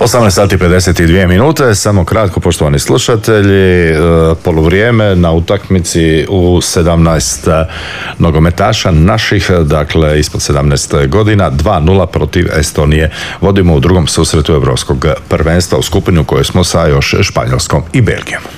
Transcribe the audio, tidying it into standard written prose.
18 sati 52 minute, samo kratko poštovani slušatelji, poluvrijeme na utakmici u 17 nogometaša naših, dakle ispod 17 godina, 2-0 protiv Estonije. Vodimo u drugom susretu Europskog prvenstva u skupinu koju smo sa još Španjolskom i Belgijom.